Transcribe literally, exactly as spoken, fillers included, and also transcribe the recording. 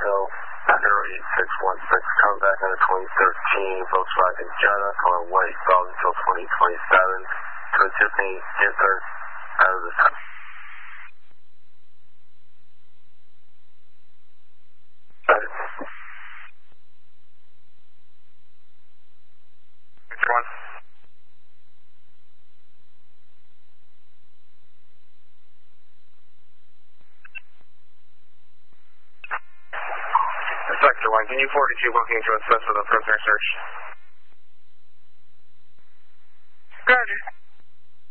Chicago, zero eight six one six, come back on a twenty thirteen Volkswagen Jetta, color white, valid until twenty twenty-seven, to a Tiffany Panther out of the top. Which one? Sector one, can you forty-two booking to assist with a prisoner search? Roger.